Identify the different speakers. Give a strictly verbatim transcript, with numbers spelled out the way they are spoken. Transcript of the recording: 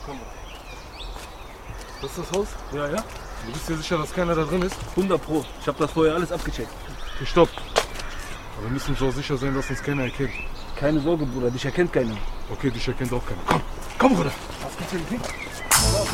Speaker 1: Komm mal. Das ist das Haus?
Speaker 2: Ja, ja.
Speaker 1: Du bist dir sicher, dass keiner da drin ist?
Speaker 2: hundert Pro. Ich habe das vorher alles abgecheckt.
Speaker 1: Okay, stopp. Aber wir müssen uns auch sicher sein, dass uns keiner erkennt.
Speaker 2: Keine Sorge, Bruder. Dich erkennt keiner.
Speaker 1: Okay, dich erkennt auch keiner. Komm, komm, Bruder.
Speaker 2: Was gibt's denn?